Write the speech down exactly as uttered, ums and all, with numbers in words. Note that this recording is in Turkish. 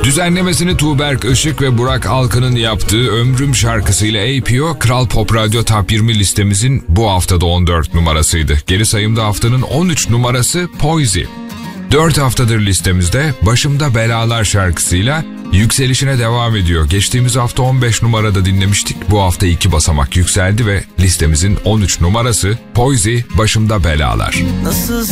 Düzenlemesini Tuğberk Işık ve Burak Alkan'ın yaptığı Ömrüm şarkısıyla A P O, Kral Pop Radyo Top yirmi listemizin bu haftada on dört numarasıydı. Geri sayımda haftanın on üç numarası Poizy. dört haftadır listemizde Başımda Belalar şarkısıyla yükselişine devam ediyor. Geçtiğimiz hafta on beş numarada dinlemiştik. Bu hafta iki basamak yükseldi ve listemizin on üç numarası Poizy, Başımda Belalar. Nasıl